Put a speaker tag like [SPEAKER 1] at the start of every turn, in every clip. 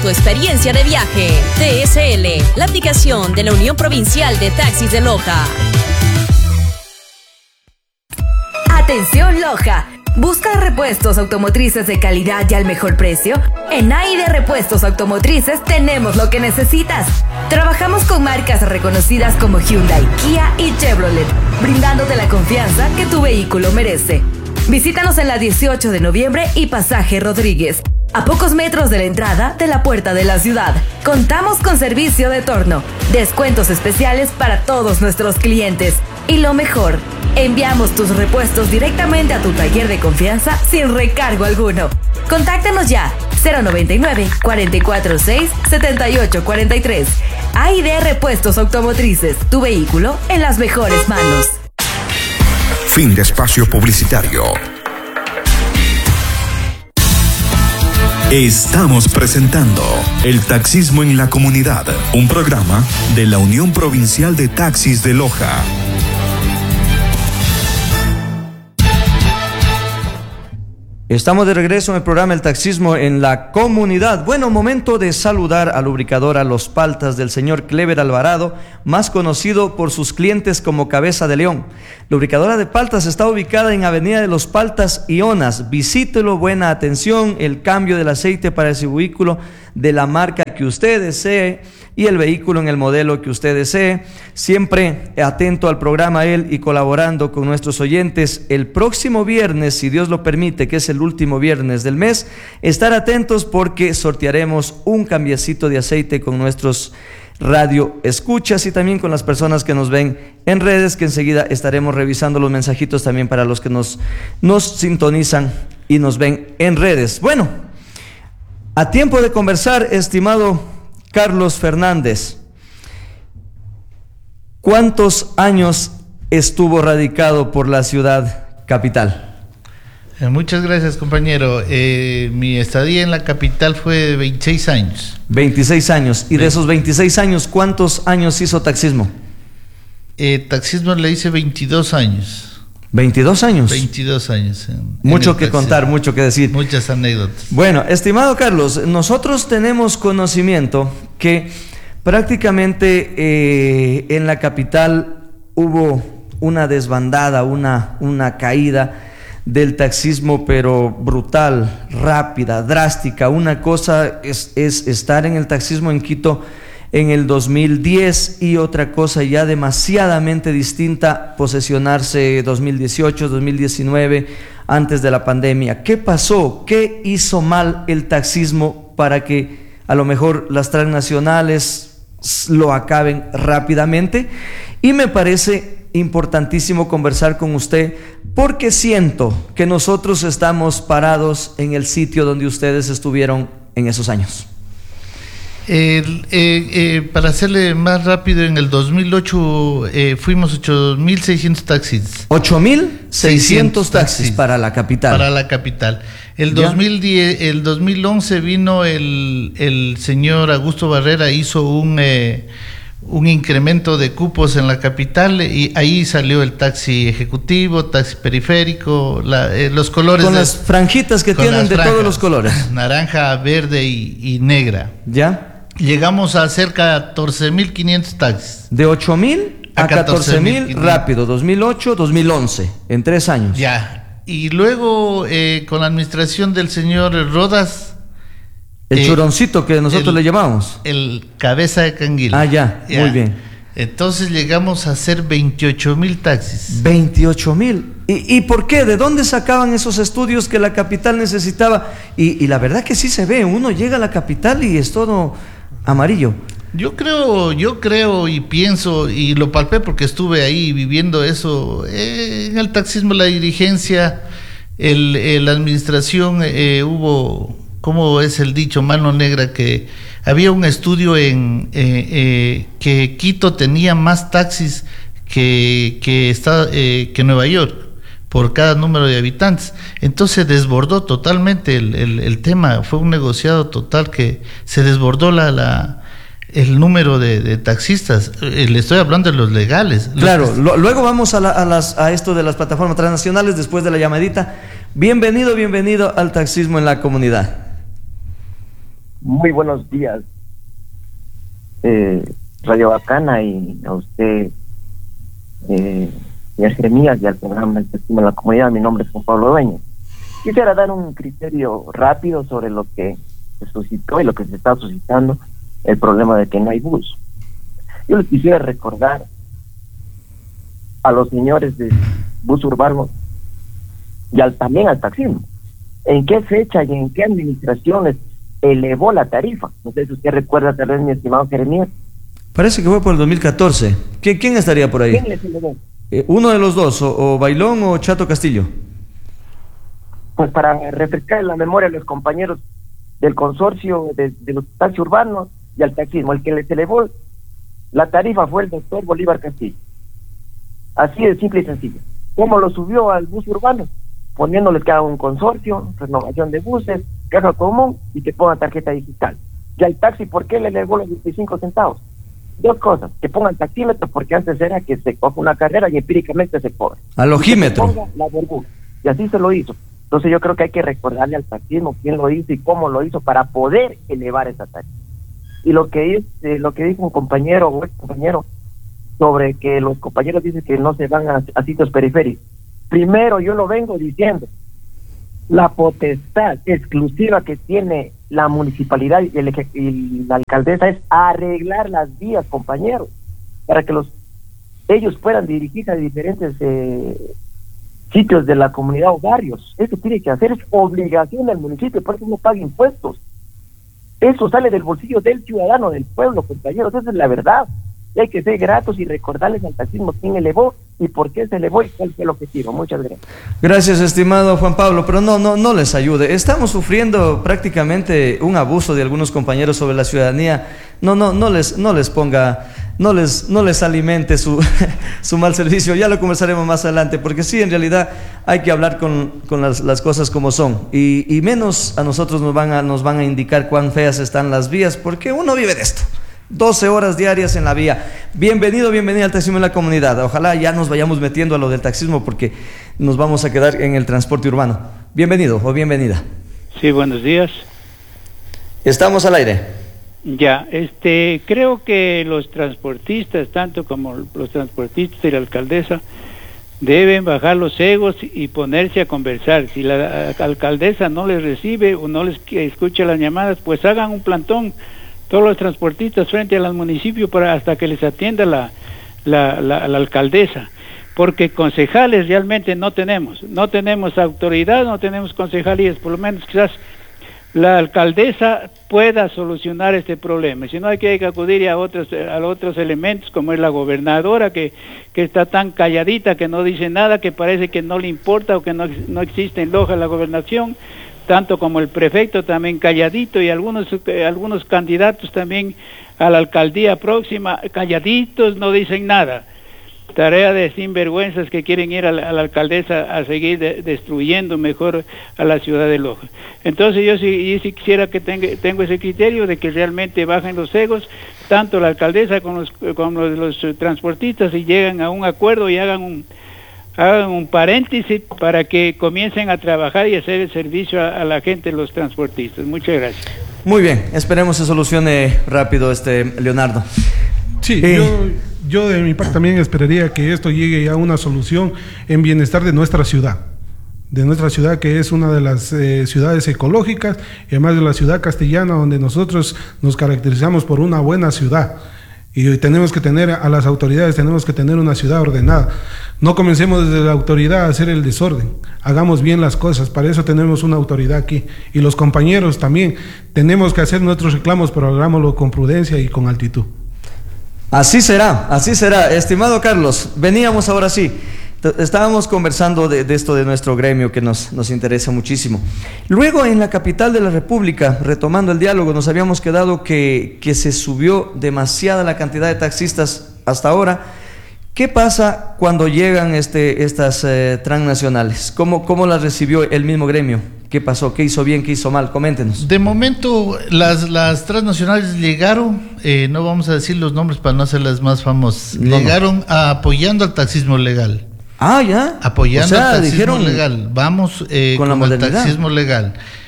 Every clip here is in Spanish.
[SPEAKER 1] tu experiencia de viaje. TSL, la aplicación de la Unión Provincial de Taxis de Loja.
[SPEAKER 2] Atención Loja. ¿Buscas repuestos automotrices de calidad y al mejor precio? En AID Repuestos Automotrices tenemos lo que necesitas. Trabajamos con marcas reconocidas como Hyundai, Kia y Chevrolet, brindándote la confianza que tu vehículo merece. Visítanos en la 18 de noviembre y Pasaje Rodríguez, a pocos metros de la entrada de la puerta de la ciudad. Contamos con servicio de torno, descuentos especiales para todos nuestros clientes. Y lo mejor, enviamos tus repuestos directamente a tu taller de confianza sin recargo alguno. Contáctanos ya, 099-446-7843. AID Repuestos Automotrices, tu vehículo en las mejores manos.
[SPEAKER 3] Fin de espacio publicitario. Estamos presentando El Taxismo en la Comunidad, un programa de la Unión Provincial de Taxis de Loja.
[SPEAKER 4] Estamos de regreso en el programa El Taxismo en la Comunidad. Bueno, momento de saludar a Lubricadora Los Paltas del señor Clever Alvarado, más conocido por sus clientes como Cabeza de León. Lubricadora de Paltas está ubicada en Avenida de Los Paltas y Onas. Visítelo, buena atención, el cambio del aceite para ese vehículo de la marca que usted desee y el vehículo en el modelo que usted desee. Siempre atento al programa él y colaborando con nuestros oyentes. El próximo viernes, si Dios lo permite, que es el último viernes del mes, estar atentos porque sortearemos un cambiecito de aceite con nuestros radio escuchas y también con las personas que nos ven en redes, que enseguida estaremos revisando los mensajitos también para los que nos sintonizan y nos ven en redes. Bueno, a tiempo de conversar, estimado Carlos Fernández, ¿cuántos años estuvo radicado por la ciudad capital?
[SPEAKER 5] Muchas gracias, compañero. Mi estadía en la capital fue de 26 años.
[SPEAKER 4] 26 años. ¿Y de esos 26 años, cuántos años hizo taxismo?
[SPEAKER 5] Taxismo le hice 22 años.
[SPEAKER 4] ¿22 años?
[SPEAKER 5] 22 años.
[SPEAKER 4] Mucho que contar, mucho que decir.
[SPEAKER 5] Muchas anécdotas.
[SPEAKER 4] Bueno, estimado Carlos, nosotros tenemos conocimiento que prácticamente en la capital hubo una desbandada, una caída del taxismo, pero brutal, rápida, drástica. Una cosa es estar en el taxismo en Quito en el 2010 y otra cosa ya demasiadamente distinta, posesionarse 2018, 2019, antes de la pandemia. ¿Qué pasó? ¿Qué hizo mal el taxismo para que a lo mejor las transnacionales lo acaben rápidamente? Y me parece importantísimo conversar con usted porque siento que nosotros estamos parados en el sitio donde ustedes estuvieron en esos años.
[SPEAKER 5] Para hacerle más rápido, en el 2008 fuimos 8.600 taxis.
[SPEAKER 4] 8.600 taxis para la capital.
[SPEAKER 5] Para la capital. El 2011 vino el señor Augusto Barrera, hizo un incremento de cupos en la capital y ahí salió el taxi ejecutivo, taxi periférico, los colores.
[SPEAKER 4] Con las franjitas que tienen de todos los colores.
[SPEAKER 5] Naranja, verde y negra.
[SPEAKER 4] ¿Ya?
[SPEAKER 5] Llegamos a cerca de 14.500 taxis.
[SPEAKER 4] De 8.000 a 14.000 rápido, 2008, 2011, en 3 años.
[SPEAKER 5] Ya. Y luego con la administración del señor Rodas.
[SPEAKER 4] El churoncito que nosotros le llamamos.
[SPEAKER 5] El cabeza de canguila.
[SPEAKER 4] Ah, ya, muy bien.
[SPEAKER 5] Entonces llegamos a hacer 28.000 taxis.
[SPEAKER 4] 28.000. ¿Y por qué? ¿De dónde sacaban esos estudios que la capital necesitaba? Y la verdad que sí se ve, uno llega a la capital y es todo amarillo.
[SPEAKER 5] Yo creo y pienso, y lo palpé porque estuve ahí viviendo eso, en el taxismo, la dirigencia, la administración, hubo, ¿cómo es el dicho? Mano negra, que había un estudio que Quito tenía más taxis que Nueva York por cada número de habitantes. Entonces desbordó totalmente el tema, fue un negociado total que se desbordó el número de taxistas. Le estoy hablando de los legales.
[SPEAKER 4] Claro, luego vamos a esto de las plataformas transnacionales después de la llamadita. Bienvenido al taxismo en la comunidad.
[SPEAKER 6] Muy buenos días, Radio Bacana, y a usted, y a Jeremías, y al programa El Taxismo en la Comunidad. Mi nombre es Juan Pablo Dueñas. Quisiera dar un criterio rápido sobre lo que se suscitó y lo que se está suscitando, el problema de que no hay bus. Yo les quisiera recordar a los señores de bus urbano y también al taxismo, en qué fecha y en qué administraciones elevó la tarifa. No sé si usted recuerda, tal vez, mi estimado Jeremías.
[SPEAKER 4] Parece que fue por el 2014. ¿Quién estaría por ahí?
[SPEAKER 6] ¿Quién les elevó?
[SPEAKER 4] Uno de los dos, o Bailón o Chato Castillo.
[SPEAKER 6] Pues para refrescar la memoria a los compañeros del consorcio de los taxis urbanos y al taxismo, el que les elevó la tarifa fue el doctor Bolívar Castillo. Así de simple y sencillo. ¿Cómo lo subió al bus urbano? Poniéndoles que haga un consorcio, renovación de buses, caja común y que pongan tarjeta digital. Y al taxi, ¿por qué le elevó los 25 centavos? Dos cosas: que pongan taxímetro, porque antes era que se coge una carrera y empíricamente se cobra.
[SPEAKER 4] Al ojímetro.
[SPEAKER 6] Ponga la burbuja. Y así se lo hizo. Entonces yo creo que hay que recordarle al taxismo quién lo hizo y cómo lo hizo para poder elevar esa tarifa. Y lo que dijo un compañero o ex compañero sobre que los compañeros dicen que no se van a sitios periféricos. Primero, yo lo vengo diciendo, la potestad exclusiva que tiene la municipalidad y la alcaldesa es arreglar las vías, compañeros, para que ellos puedan dirigirse a diferentes sitios de la comunidad o barrios. Eso tiene que hacer, es obligación del municipio, por eso no paga impuestos. Eso sale del bolsillo del ciudadano, del pueblo, compañeros, esa es la verdad. Y hay que ser gratos y recordarles al taxismo quién elevó y por qué se elevó y cuál fue el objetivo. Muchas gracias. Gracias,
[SPEAKER 4] estimado Juan Pablo, pero no les ayude. Estamos sufriendo prácticamente un abuso de algunos compañeros sobre la ciudadanía. No les alimente su mal servicio. Ya lo conversaremos más adelante, porque sí, en realidad hay que hablar con las cosas como son, y menos a nosotros nos van a indicar cuán feas están las vías, porque uno vive de esto. 12 horas diarias en la vía. Bienvenida al taxismo en la comunidad. Ojalá ya nos vayamos metiendo a lo del taxismo, porque nos vamos a quedar en el transporte urbano. Bienvenido o bienvenida.
[SPEAKER 7] Sí, buenos días.
[SPEAKER 4] Estamos al aire.
[SPEAKER 7] Ya, creo que los transportistas, tanto como los transportistas y la alcaldesa, deben bajar los egos y ponerse a conversar. Si la alcaldesa no les recibe o no les escucha las llamadas, pues hagan un plantón todos los transportistas frente al municipio hasta que les atienda la alcaldesa, porque concejales realmente no tenemos autoridad, no tenemos concejalías. Por lo menos quizás la alcaldesa pueda solucionar este problema. Si no, hay que acudir a otros elementos, como es la gobernadora, que está tan calladita, que no dice nada, que parece que no le importa o que no existe en Loja la gobernación, tanto como el prefecto también calladito, y algunos candidatos también a la alcaldía próxima calladitos, no dicen nada. Tarea de sinvergüenzas que quieren ir a la alcaldesa a seguir destruyendo mejor a la ciudad de Loja. Entonces yo sí quisiera que tengo ese criterio de que realmente bajen los egos, tanto la alcaldesa como los transportistas, y lleguen a un acuerdo y hagan un paréntesis para que comiencen a trabajar y hacer el servicio a la gente, los transportistas. Muchas gracias.
[SPEAKER 4] Muy bien, esperemos se solucione rápido, Leonardo.
[SPEAKER 8] Sí, yo de mi parte también esperaría que esto llegue a una solución en bienestar de nuestra ciudad, que es una de las ciudades ecológicas, y además de la ciudad castellana, donde nosotros nos caracterizamos por una buena ciudad. Y tenemos que tener a las autoridades, tenemos que tener una ciudad ordenada. No comencemos desde la autoridad a hacer el desorden. Hagamos bien las cosas, para eso tenemos una autoridad aquí. Y los compañeros también tenemos que hacer nuestros reclamos, pero hagámoslo con prudencia y con altitud.
[SPEAKER 4] Así será. Estimado Carlos, veníamos ahora sí. Estábamos conversando de esto de nuestro gremio, que nos interesa muchísimo. Luego, en la capital de la República, retomando el diálogo, nos habíamos quedado que se subió demasiada la cantidad de taxistas hasta ahora. ¿Qué pasa cuando llegan estas transnacionales? ¿Cómo las recibió el mismo gremio? ¿Qué pasó? ¿Qué hizo bien? ¿Qué hizo mal? Coméntenos.
[SPEAKER 5] De momento, las transnacionales llegaron, no vamos a decir los nombres para no hacerlas más famosas, llegaron apoyando al taxismo legal.
[SPEAKER 4] Ah, ya.
[SPEAKER 5] Apoyando al taxismo legal. Vamos con el taxismo legal.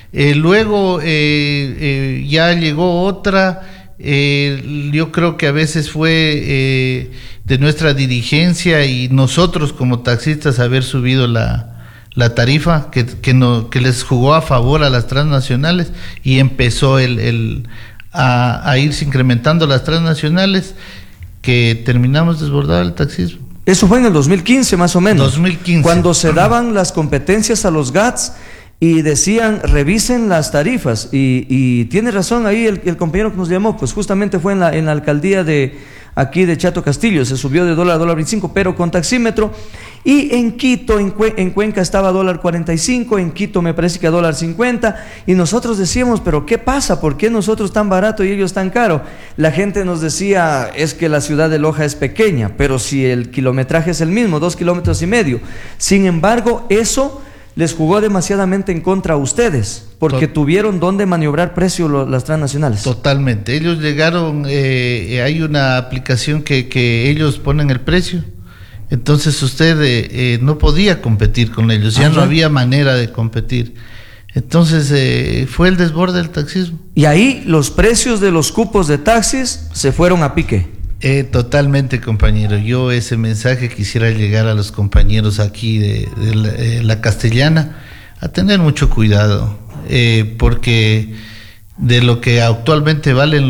[SPEAKER 5] Luego ya llegó otra. Yo creo que a veces fue de nuestra dirigencia y nosotros como taxistas haber subido la tarifa que les jugó a favor a las transnacionales, y empezó a irse incrementando las transnacionales, que terminamos desbordado el taxismo.
[SPEAKER 4] Eso fue en el 2015 más o menos.
[SPEAKER 5] 2015.
[SPEAKER 4] Cuando se daban las competencias a los GATS y decían revisen las tarifas, y tiene razón ahí el compañero que nos llamó, pues justamente fue en la alcaldía de aquí de Chato Castillo, se subió de $1 a $1.25, pero con taxímetro. Y en Quito, en Cuenca estaba $1.45, en Quito me parece que a $1.50, y nosotros decíamos, pero ¿qué pasa? ¿Por qué nosotros tan barato y ellos tan caro? La gente nos decía, es que la ciudad de Loja es pequeña, pero si el kilometraje es el mismo, 2,5 kilómetros. Sin embargo, eso les jugó demasiadamente en contra a ustedes, porque tuvieron donde maniobrar precio las transnacionales. Totalmente.
[SPEAKER 5] Ellos llegaron, hay una aplicación que ellos ponen el precio, entonces usted no podía competir con ellos, ya no había manera de competir. Entonces fue el desborde del taxismo.
[SPEAKER 4] Y ahí los precios de los cupos de taxis se fueron a pique.
[SPEAKER 5] Totalmente, compañero. Yo ese mensaje quisiera llegar a los compañeros aquí de la Castellana, a tener mucho cuidado, porque de lo que actualmente valen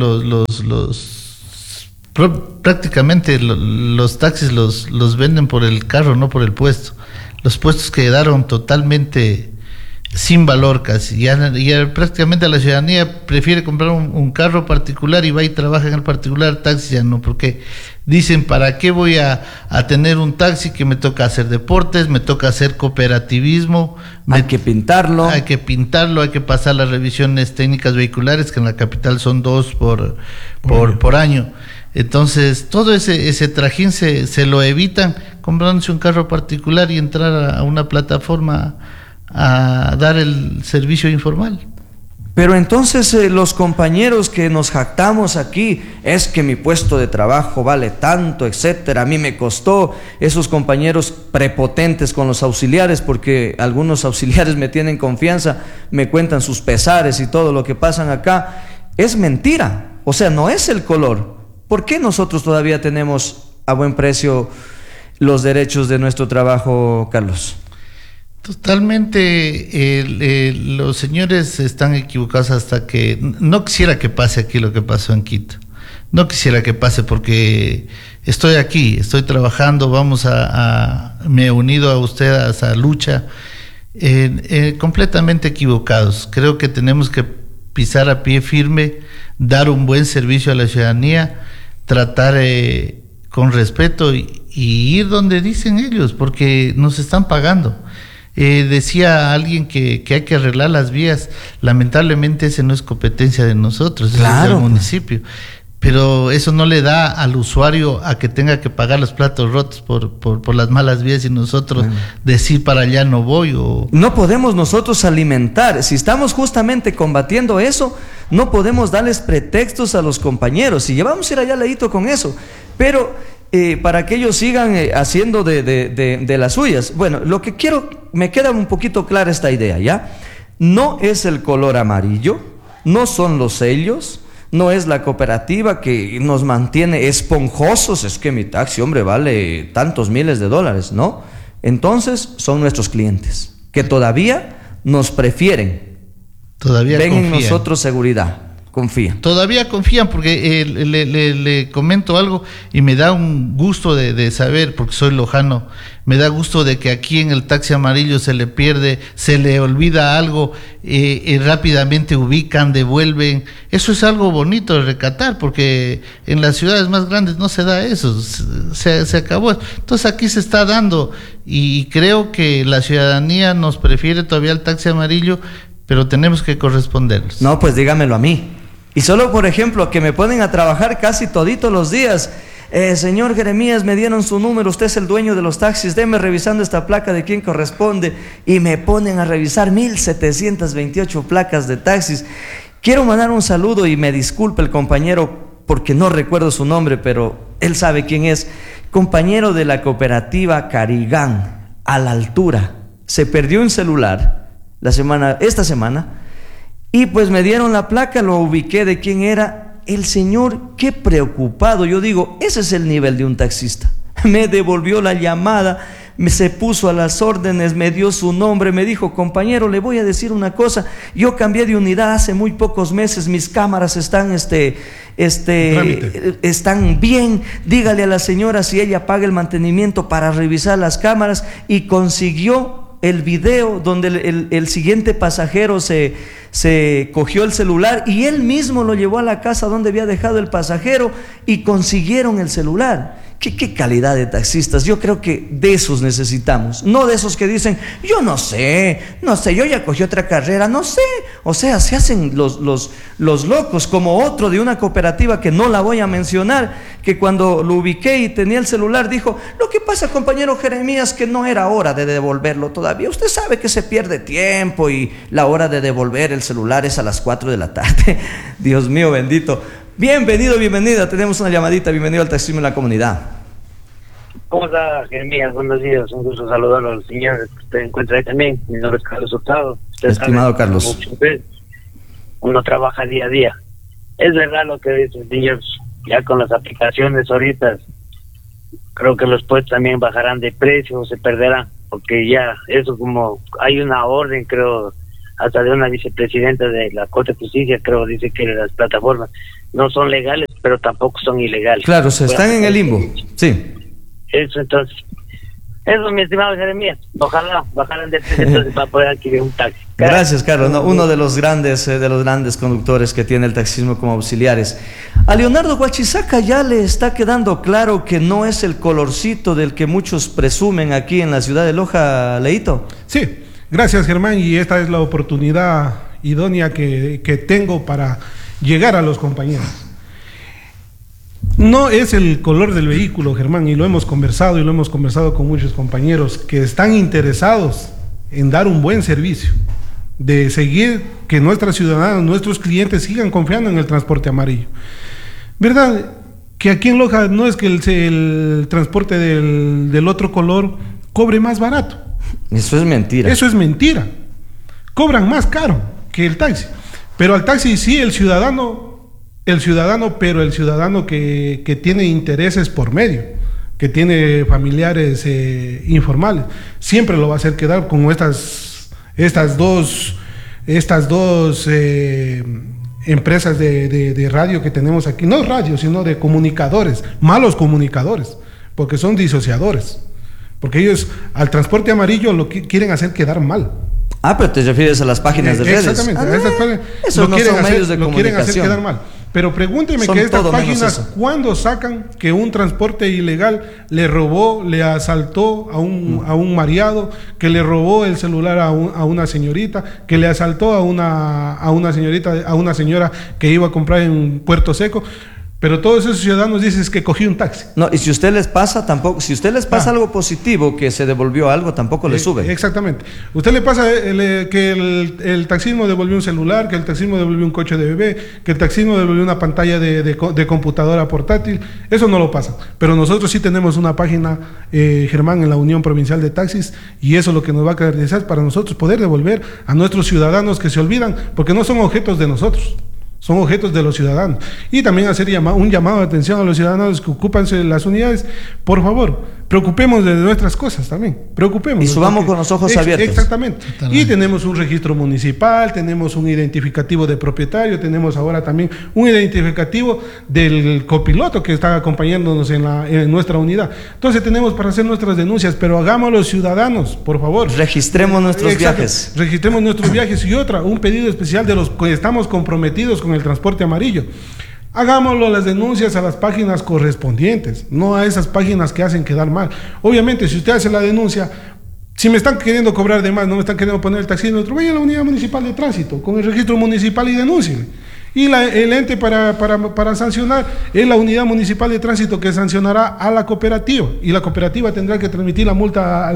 [SPEAKER 5] prácticamente los taxis los venden por el carro, no por el puesto. Los puestos quedaron totalmente sin valor casi. Ya prácticamente la ciudadanía prefiere comprar un carro particular y va y trabaja en el particular. Taxi ya no, porque dicen, ¿para qué voy a tener un taxi que me toca hacer deportes, me toca hacer cooperativismo?
[SPEAKER 4] Hay que pintarlo.
[SPEAKER 5] Hay que pasar las revisiones técnicas vehiculares, que en la capital son 2 por año. Entonces, todo ese trajín se lo evitan comprándose un carro particular y entrar a una plataforma a dar el servicio informal.
[SPEAKER 4] Pero entonces los compañeros que nos jactamos aquí, es que mi puesto de trabajo vale tanto, etcétera, a mí me costó, esos compañeros prepotentes con los auxiliares, porque algunos auxiliares me tienen confianza, me cuentan sus pesares y todo lo que pasan acá, es mentira, o sea, no es el color. ¿Por qué nosotros todavía tenemos a buen precio los derechos de nuestro trabajo, Carlos?
[SPEAKER 5] Totalmente, los señores están equivocados, hasta que no quisiera que pase aquí lo que pasó en Quito. No quisiera que pase, porque estoy aquí, estoy trabajando, me he unido a usted a esa lucha, completamente equivocados. Creo que tenemos que pisar a pie firme, dar un buen servicio a la ciudadanía, tratar con respeto y ir donde dicen ellos, porque nos están pagando. Decía alguien que hay que arreglar las vías. Lamentablemente ese no es competencia de nosotros, claro, es del municipio. Pero eso no le da al usuario a que tenga que pagar los platos rotos por las malas vías, y nosotros decir para allá no voy.
[SPEAKER 4] No podemos nosotros alimentar, si estamos justamente combatiendo eso, no podemos darles pretextos a los compañeros, y ya vamos a ir allá leíto con eso, pero para que ellos sigan haciendo de las suyas. Bueno, lo que quiero, me queda un poquito clara esta idea, ¿ya? No es el color amarillo, no son los sellos, no es la cooperativa que nos mantiene esponjosos, es que mi taxi, hombre, vale tantos miles de dólares, ¿no? Entonces son nuestros clientes, que todavía nos prefieren,
[SPEAKER 5] todavía
[SPEAKER 4] ven
[SPEAKER 5] confían
[SPEAKER 4] en nosotros seguridad. Confían.
[SPEAKER 5] Todavía confían, porque le comento algo y me da un gusto de saber, porque soy lojano, me da gusto de que aquí en el taxi amarillo se le pierde, se le olvida algo, rápidamente ubican, devuelven. Eso es algo bonito de recatar, porque en las ciudades más grandes no se da eso, se acabó. Entonces aquí se está dando, y creo que la ciudadanía nos prefiere todavía el taxi amarillo, pero tenemos que corresponderles.
[SPEAKER 4] No, pues dígamelo a mí. Y solo, por ejemplo, que me ponen a trabajar casi toditos los días. Señor Jeremías, me dieron su número, usted es el dueño de los taxis, déme revisando esta placa de quién corresponde. Y me ponen a revisar 1,728 placas de taxis. Quiero mandar un saludo, y me disculpe el compañero porque no recuerdo su nombre, pero él sabe quién es. Compañero de la cooperativa Carigán, a la altura. Se perdió un celular esta semana. Y pues me dieron la placa, lo ubiqué de quién era. El señor, qué preocupado. Yo digo, ese es el nivel de un taxista. Me devolvió la llamada, se puso a las órdenes, me dio su nombre, me dijo: compañero, le voy a decir una cosa, yo cambié de unidad hace muy pocos meses, mis cámaras están están bien, dígale a la señora si ella paga el mantenimiento para revisar las cámaras. Y consiguió el video donde el siguiente pasajero se cogió el celular y él mismo lo llevó a la casa donde había dejado el pasajero y consiguieron el celular. ¿Qué calidad de taxistas? Yo creo que de esos necesitamos, no de esos que dicen: yo no sé, yo ya cogí otra carrera, no sé. O sea, se hacen los locos, como otro de una cooperativa que no la voy a mencionar, que cuando lo ubiqué y tenía el celular dijo: lo que pasa, compañero Jeremías, que no era hora de devolverlo todavía, usted sabe que se pierde tiempo y la hora de devolver el celular es a las 4 de la tarde. Dios mío bendito. Bienvenido, bienvenida, tenemos una llamadita. Bienvenido al Taxismo en la Comunidad.
[SPEAKER 9] ¿Cómo está, Jeremías? Buenos días, un gusto saludarlo al señor que usted encuentra ahí también. Mi nombre es Carlos Hurtado.
[SPEAKER 4] Estimado Carlos,
[SPEAKER 9] uno trabaja día a día. Es verdad lo que dice el señor, ya con las aplicaciones ahorita, creo que los puestos también bajarán de precio, se perderán, porque ya eso, como hay una orden, creo, hasta de una vicepresidenta de la Corte de Justicia, creo, dice que las plataformas no son legales, pero tampoco son ilegales.
[SPEAKER 4] Claro, se están en el limbo, sí.
[SPEAKER 9] Eso, entonces, eso, mi estimado Jeremías, ojalá bajaran de precio para poder adquirir un taxi.
[SPEAKER 4] Gracias, Carlos. No, uno de los grandes conductores que tiene el taxismo como auxiliares. A Leonardo Huachizaca ya le está quedando claro que no es el colorcito del que muchos presumen aquí en la ciudad de Loja, Leito.
[SPEAKER 8] Sí, gracias, Germán, y esta es la oportunidad idónea que tengo para llegar a los compañeros. No es el color del vehículo, Germán, y lo hemos conversado con muchos compañeros que están interesados en dar un buen servicio, de seguir que nuestros ciudadanos, nuestros clientes sigan confiando en el transporte amarillo. ¿Verdad? Que aquí en Loja no es que el transporte del otro color cobre más barato.
[SPEAKER 4] Eso es mentira.
[SPEAKER 8] Eso es mentira. Cobran más caro que el taxi. Pero al taxi sí, el ciudadano que tiene intereses por medio, que tiene familiares informales, siempre lo va a hacer quedar con estas dos empresas de radio que tenemos aquí, no radio, sino de comunicadores, malos comunicadores, porque son disociadores, porque ellos al transporte amarillo lo quieren hacer quedar mal.
[SPEAKER 4] Ah, pero te refieres a las páginas de redes.
[SPEAKER 8] Exactamente, a estas páginas
[SPEAKER 4] eso no son medios de comunicación.
[SPEAKER 8] Lo quieren hacer quedar mal. Pero pregúnteme que estas páginas, ¿cuándo sacan que un transporte ilegal le asaltó a un mareado, que le robó el celular a una señorita, que le asaltó a una señora que iba a comprar en Puerto Seco? Pero todos esos ciudadanos dicen que cogí un taxi.
[SPEAKER 4] No, y si usted les pasa, tampoco, si usted les pasa algo positivo, que se devolvió algo, tampoco le sube.
[SPEAKER 8] Exactamente. Usted le pasa que el taxismo devolvió un celular, que el taxismo devolvió un coche de bebé, que el taxismo devolvió una pantalla de computadora portátil. Eso no lo pasa. Pero nosotros sí tenemos una página, Germán, en la Unión Provincial de Taxis, y eso es lo que nos va a caracterizar para nosotros poder devolver a nuestros ciudadanos que se olvidan, porque no son objetos de nosotros. Son objetos de los ciudadanos. Y también hacer un llamado de atención a los ciudadanos que ocupan las unidades. Por favor, preocupemos de nuestras cosas también. Preocupemos.
[SPEAKER 4] Y subamos con los ojos abiertos.
[SPEAKER 8] Exactamente. Y tenemos un registro municipal, tenemos un identificativo de propietario, tenemos ahora también un identificativo del copiloto que está acompañándonos en nuestra unidad. Entonces tenemos para hacer nuestras denuncias, pero hagámoslo ciudadanos, por favor.
[SPEAKER 4] Registremos nuestros viajes.
[SPEAKER 8] Registremos nuestros viajes. Y un pedido especial de los que estamos comprometidos con el transporte amarillo. Hagámoslo las denuncias a las páginas correspondientes, no a esas páginas que hacen quedar mal. Obviamente, si usted hace la denuncia, si me están queriendo cobrar de más, no me están queriendo poner el taxi en otro, vaya a la unidad municipal de tránsito con el registro municipal y denúnciele. Y el ente para sancionar es la unidad municipal de tránsito, que sancionará a la cooperativa, y la cooperativa tendrá que transmitir la multa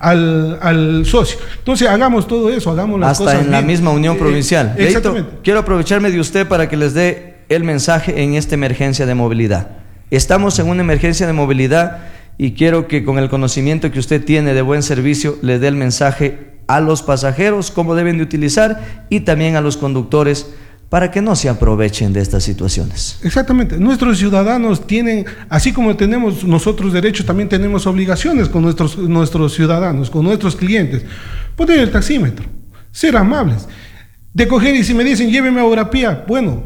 [SPEAKER 8] al socio. Entonces hagamos todo eso, hagamos las cosas
[SPEAKER 4] hasta en
[SPEAKER 8] bien.
[SPEAKER 4] La misma unión provincial.
[SPEAKER 8] Exactamente.
[SPEAKER 4] Leito, quiero aprovecharme de usted para que les dé el mensaje en esta emergencia de movilidad. Estamos en una emergencia de movilidad y quiero que con el conocimiento que usted tiene de buen servicio le dé el mensaje a los pasajeros cómo deben de utilizar y también a los conductores para que no se aprovechen de estas situaciones.
[SPEAKER 8] Exactamente. Nuestros ciudadanos tienen, así como tenemos nosotros derechos, también tenemos obligaciones con nuestros ciudadanos, con nuestros clientes. Poner el taxímetro, ser amables. De coger y si me dicen, lléveme a Urapía, bueno,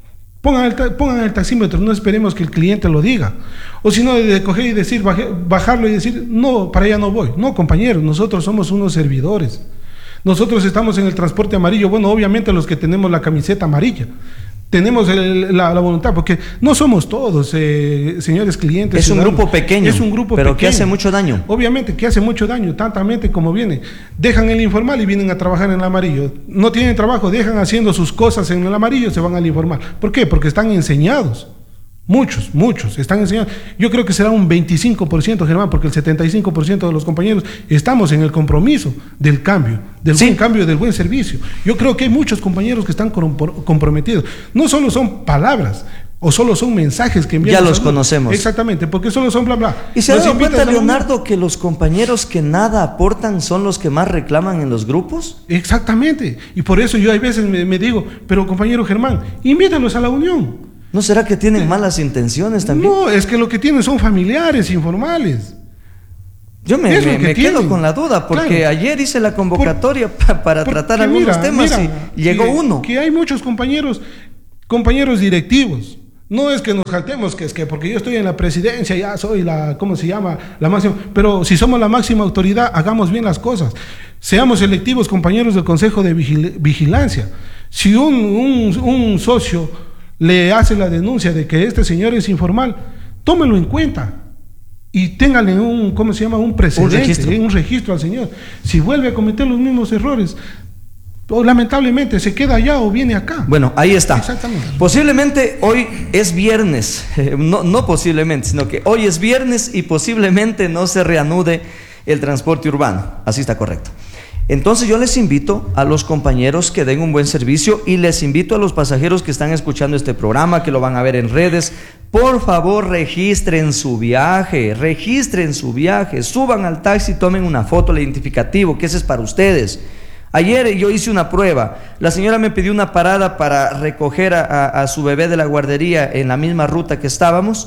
[SPEAKER 8] pongan el taxímetro, no esperemos que el cliente lo diga. O si no, de coger y decir, bajarlo y decir, no, para allá no voy. No, compañeros, nosotros somos unos servidores. Nosotros estamos en el transporte amarillo, bueno, obviamente los que tenemos la camiseta amarilla, tenemos la voluntad, porque no somos todos, señores clientes.
[SPEAKER 4] Es un grupo pequeño,
[SPEAKER 8] es un grupo
[SPEAKER 4] pero
[SPEAKER 8] pequeño,
[SPEAKER 4] que hace mucho daño.
[SPEAKER 8] Obviamente que hace mucho daño, tantamente como vienen. Dejan el informal y vienen a trabajar en el amarillo. No tienen trabajo, dejan haciendo sus cosas en el amarillo, se van al informal. ¿Por qué? Porque están enseñados. Muchos están enseñando. Yo creo que será un 25%, Germán, porque el 75% de los compañeros estamos en el compromiso del cambio, del buen cambio, del buen servicio. Yo creo que hay muchos compañeros que están comprometidos. No solo son palabras o solo son mensajes que envían.
[SPEAKER 4] Ya los conocemos.
[SPEAKER 8] Exactamente, porque solo son bla bla.
[SPEAKER 4] ¿Y se ha dado cuenta, Leonardo, que los compañeros que nada aportan son los que más reclaman en los grupos?
[SPEAKER 8] Exactamente. Y por eso yo hay veces me digo, pero compañero Germán, invítalos a la unión.
[SPEAKER 4] ¿No será que tienen malas intenciones también?
[SPEAKER 8] No, es que lo que tienen son familiares informales.
[SPEAKER 4] Yo me quedo con la duda, porque ayer hice la convocatoria para tratar algunos temas y llegó uno.
[SPEAKER 8] Que hay muchos compañeros directivos. No es que nos jaltemos, que es que porque yo estoy en la presidencia, ya soy la máxima. Pero si somos la máxima autoridad, hagamos bien las cosas. Seamos selectivos, compañeros del Consejo de Vigilancia. Si un socio le hace la denuncia de que este señor es informal, tómelo en cuenta y téngale un precedente, un registro al señor. Si vuelve a cometer los mismos errores, lamentablemente se queda allá o viene acá.
[SPEAKER 4] Bueno, ahí está.
[SPEAKER 8] Exactamente.
[SPEAKER 4] Posiblemente hoy es viernes, no posiblemente, sino que hoy es viernes y posiblemente no se reanude el transporte urbano. Así está correcto. Entonces yo les invito a los compañeros que den un buen servicio y les invito a los pasajeros que están escuchando este programa, que lo van a ver en redes, por favor registren su viaje, suban al taxi, tomen una foto, el identificativo, que ese es para ustedes. Ayer yo hice una prueba, la señora me pidió una parada para recoger a su bebé de la guardería en la misma ruta que estábamos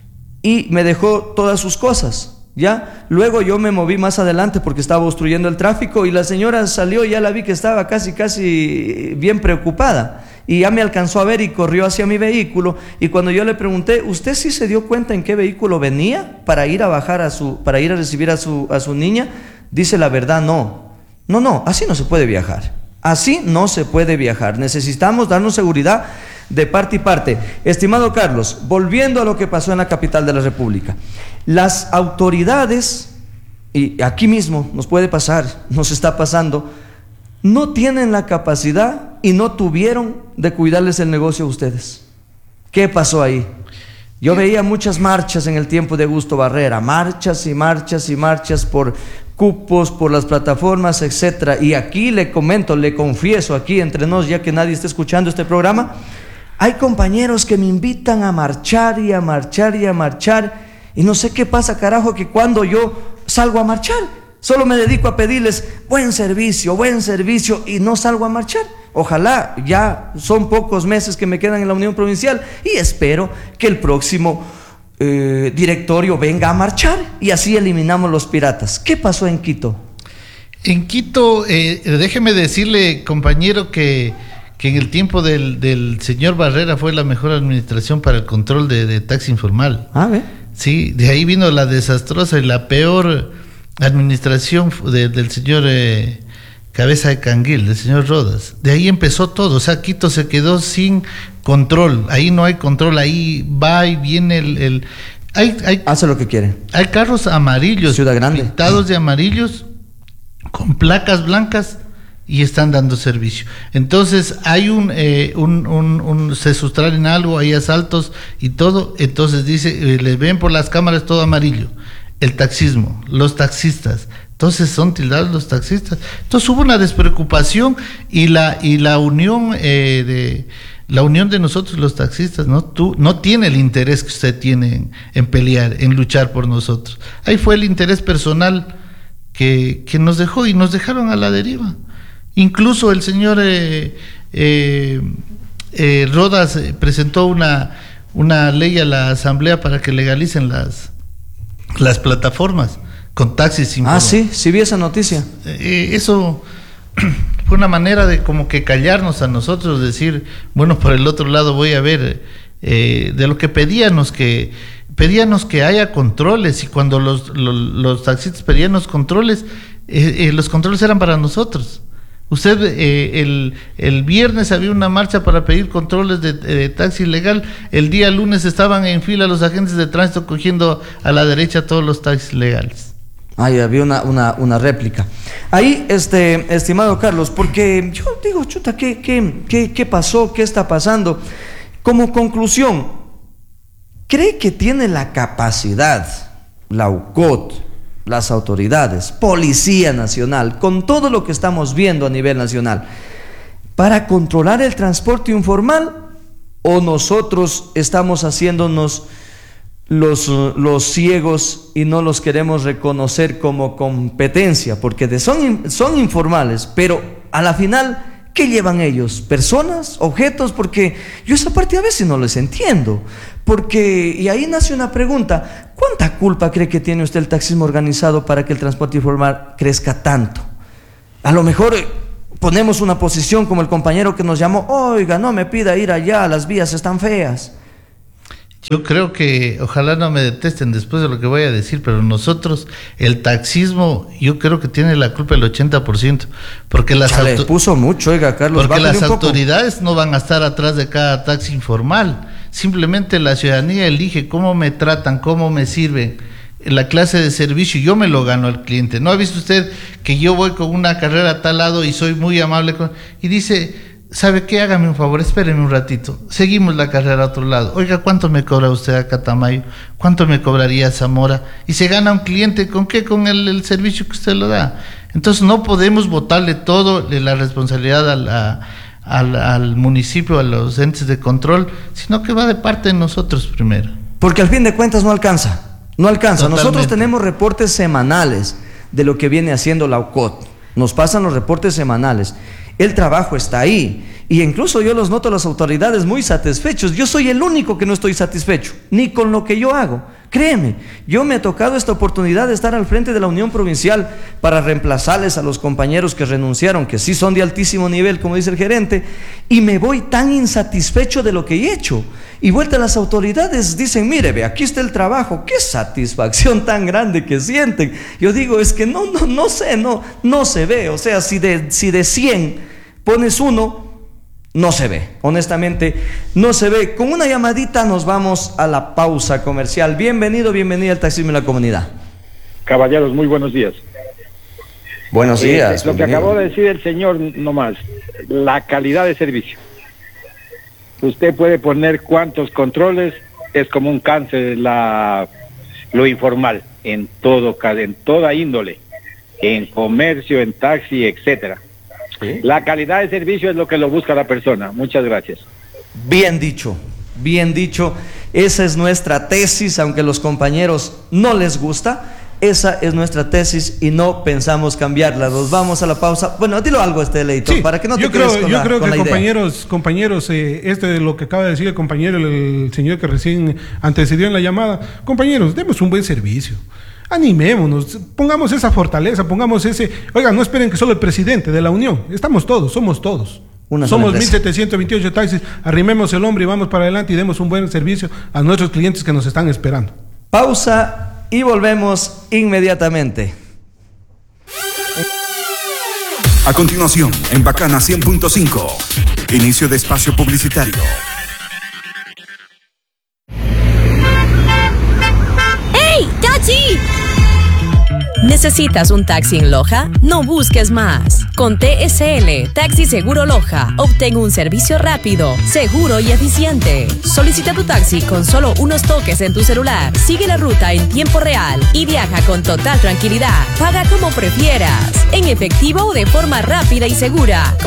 [SPEAKER 4] y me dejó todas sus cosas. ¿Ya? Luego yo me moví más adelante porque estaba obstruyendo el tráfico y la señora salió y ya la vi que estaba casi bien preocupada y ya me alcanzó a ver y corrió hacia mi vehículo y cuando yo le pregunté, ¿usted sí se dio cuenta en qué vehículo venía para ir a recibir a su niña? Dice la verdad, no, así no se puede viajar. Así no se puede viajar. Necesitamos darnos seguridad de parte y parte. Estimado Carlos, volviendo a lo que pasó en la capital de la República, las autoridades, y aquí mismo nos puede pasar, nos está pasando, no tienen la capacidad y no tuvieron de cuidarles el negocio a ustedes. ¿Qué pasó ahí? Yo veía muchas marchas en el tiempo de Augusto Barrera, marchas y marchas y marchas por cupos, por las plataformas, etcétera. Y aquí le comento, le confieso aquí entre nos, ya que nadie está escuchando este programa, hay compañeros que me invitan a marchar y a marchar y a marchar y no sé qué pasa, carajo, que cuando yo salgo a marchar solo me dedico a pedirles buen servicio y no salgo a marchar. Ojalá, ya son pocos meses que me quedan en la Unión Provincial y espero que el próximo directorio venga a marchar y así eliminamos los piratas. ¿Qué pasó en Quito?
[SPEAKER 5] En Quito, déjeme decirle, compañero, que en el tiempo del señor Barrera fue la mejor administración para el control de taxi informal. Sí, de ahí vino la desastrosa y la peor administración del señor Cabeza de Canguil, del señor Rodas. De ahí empezó todo, o sea, Quito se quedó sin control, ahí no hay control, ahí va y viene
[SPEAKER 4] hace lo que quiere.
[SPEAKER 5] Hay carros amarillos,
[SPEAKER 4] Ciudad Grande,
[SPEAKER 5] pintados de amarillos, con placas blancas y están dando servicio. Entonces hay se sustraen algo, hay asaltos y todo, entonces dice, les ven por las cámaras todo amarillo. El taxismo, los taxistas, entonces son tildados los taxistas. Entonces hubo una despreocupación y la unión de nosotros los taxistas no tiene el interés que usted tiene en pelear, en luchar por nosotros. Ahí fue el interés personal que nos dejó y nos dejaron a la deriva. Incluso el señor Rodas presentó una ley a la Asamblea para que legalicen las plataformas con taxis sin
[SPEAKER 4] Ah, sí vi esa noticia.
[SPEAKER 5] Eso fue una manera de como que callarnos a nosotros, decir, bueno, por el otro lado voy a ver de lo que pedíamos que haya controles, y cuando los taxistas pedían los controles eran para nosotros. Usted, el viernes había una marcha para pedir controles de taxi ilegal, el día lunes estaban en fila los agentes de tránsito cogiendo a la derecha todos los taxis legales.
[SPEAKER 4] Ahí había una réplica. Ahí, estimado Carlos, porque yo digo, chuta, ¿qué pasó? ¿Qué está pasando? Como conclusión, ¿cree que tiene la capacidad la UCOT, las autoridades, Policía Nacional, con todo lo que estamos viendo a nivel nacional, para controlar el transporte informal, o nosotros estamos haciéndonos los ciegos y no los queremos reconocer como competencia? Porque son informales, pero a la final, ¿qué llevan ellos? ¿Personas? ¿Objetos? Porque yo esa parte a veces no les entiendo. Porque, y ahí nace una pregunta, ¿cuánta culpa cree que tiene usted el taxismo organizado para que el transporte informal crezca tanto? A lo mejor ponemos una posición como el compañero que nos llamó, oiga, no me pida ir allá, las vías están feas.
[SPEAKER 5] Yo creo que, ojalá no me detesten después de lo que voy a decir, pero nosotros, el taxismo, yo creo que tiene la culpa el 80%, porque
[SPEAKER 4] le puso mucho, oiga, Carlos,
[SPEAKER 5] porque las autoridades no van a estar atrás de cada taxi informal. Simplemente la ciudadanía elige cómo me tratan, cómo me sirven, la clase de servicio, yo me lo gano al cliente. ¿No ha visto usted que yo voy con una carrera a tal lado y soy muy amable y dice, ¿sabe qué? Hágame un favor, espéreme un ratito, seguimos la carrera a otro lado. Oiga, ¿cuánto me cobra usted a Catamayo? ¿Cuánto me cobraría a Zamora? Y se gana un cliente, ¿con qué? Con el servicio que usted lo da. Entonces no podemos botarle todo de la responsabilidad al municipio, a los entes de control, sino que va de parte de nosotros primero.
[SPEAKER 4] Porque al fin de cuentas no alcanza.
[SPEAKER 5] Totalmente.
[SPEAKER 4] Nosotros tenemos reportes semanales de lo que viene haciendo la UCOT. Nos pasan los reportes semanales. El trabajo está ahí. Y incluso yo los noto a las autoridades muy satisfechos. Yo soy el único que no estoy satisfecho, ni con lo que yo hago. Créeme, yo me ha tocado esta oportunidad de estar al frente de la Unión Provincial para reemplazarles a los compañeros que renunciaron, que sí son de altísimo nivel, como dice el gerente, y me voy tan insatisfecho de lo que he hecho. Y vuelta a las autoridades, dicen, mire, ve, aquí está el trabajo. Qué satisfacción tan grande que sienten. Yo digo, es que no se ve. O sea, si de 100 pones uno, no se ve, honestamente no se ve. Con una llamadita nos vamos a la pausa comercial. Bienvenida al Taxismo en la Comunidad.
[SPEAKER 10] Caballeros, muy buenos días.
[SPEAKER 4] Buenos días.
[SPEAKER 10] Lo que acabó de decir el señor nomás, la calidad de servicio. Usted puede poner cuántos controles, es como un cáncer lo informal, en toda índole, en comercio, en taxi, etcétera. ¿Sí? La calidad de servicio es lo que lo busca la persona. Muchas gracias.
[SPEAKER 4] Bien dicho. Esa es nuestra tesis, aunque a los compañeros no les gusta. Esa es nuestra tesis y no pensamos cambiarla. Nos vamos a la pausa. Bueno, dilo algo, editor, sí, para que no te quedes con la idea.
[SPEAKER 8] Yo creo que compañeros, de lo que acaba de decir el compañero, el señor que recién antecedió en la llamada, compañeros, demos un buen servicio. Animémonos, pongamos esa fortaleza, oiga, no esperen que solo el presidente de la Unión, somos todos. Somos 1,728 taxis, arrimemos el hombro y vamos para adelante y demos un buen servicio a nuestros clientes que nos están esperando.
[SPEAKER 4] Pausa y volvemos inmediatamente.
[SPEAKER 3] A continuación, en Bacana 100.5, inicio de espacio publicitario.
[SPEAKER 1] ¡Hey, taxi! ¿Necesitas un taxi en Loja? No busques más. Con TSL, Taxi Seguro Loja, obtén un servicio rápido, seguro y eficiente. Solicita tu taxi con solo unos toques en tu celular. Sigue la ruta en tiempo real y viaja con total tranquilidad. Paga como prefieras, en efectivo o de forma rápida y segura.